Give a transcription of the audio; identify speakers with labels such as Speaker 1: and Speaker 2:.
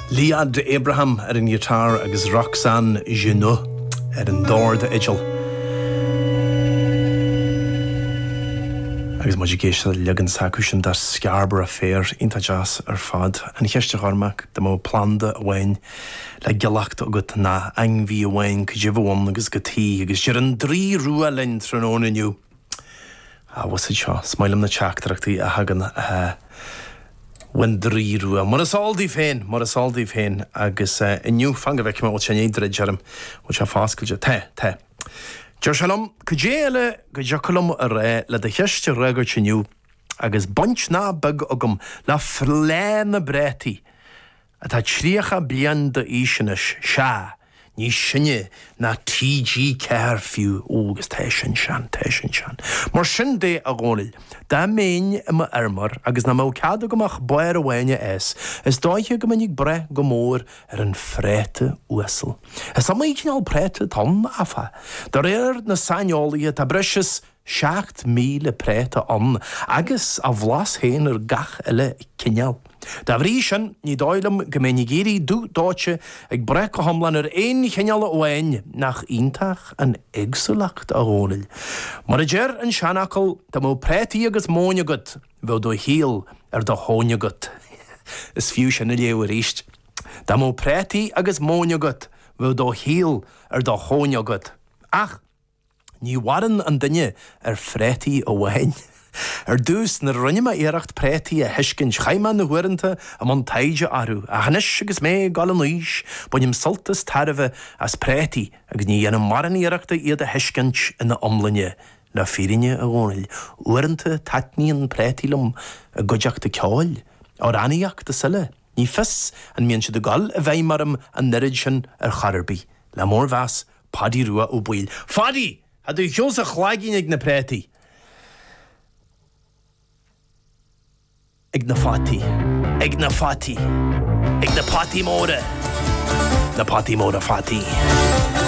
Speaker 1: Liad Abraham an guitar agus Roxanne Junot an dór de Igil. Agus muid géiste legan sacusin dar Scarborough Fair inta jazz fad an cheiste chormach de mó planda bhain le gelacht agat na angví bhain cujibhhain agus gotí agus gur an drí rua lein tróna nniu. Was it seo smailm na teachtarachtaí a hagan wen drí rua. Mar a sáldí féin agus inniu fanga bheith me sin éidir jearm ó se fáscailde te. Deir selam cudéile go decolm a ré le de cheiste régat sinniu agus bont ná bag agam le frlé na brétaí a tá tríocha blian de ísinis se ní sinne na TG Carfiú ógus teisian sean. Mar sin dé a gcónail, da méin ima armar agus na mó cad agamach buir a bhaine is dóithe go minic bre go mór an fréite uasal. Is am cinál préite tan afa. Dar na saineolaí tá brisis 7,000 préite an agus a bhlas héin gach eile cinál. Da bhrí sin ní dáilm go mé géirí dú dáte ag bre go hamlan ein cheanala óhain nach ítach an éagsúlacht a gcónail. Mar a deir an seanachil tá mó prétaí agus móneagat bheith do híal do hóneagat. Is fiú sin na léú ríist. Tá mó prétaí agus móneagat bheith do híal do hóneagat. Ach, ní waran an duine frétaí óhain. Dús na runnime éireacht prétaí a heiscin chaimán na huiranta a man taide arú. A hanis agus mé galan níos, bunim soltas tarfah as prétaí agus ní anam maran éireachta iad a heiscint in na omlainne le fírinne a gcónail. Uiranta tatníon prétaílam a godeachta ceáil, á raníoachta sile. Ní fis an mion siad a gal a bheith maram an nirid sin charbí. Le mór bheas padí rua ó buil. Fadí! A dú cheos a chláigín ag na prétaí. Ag na fátí móra. Na pátí móra fátí.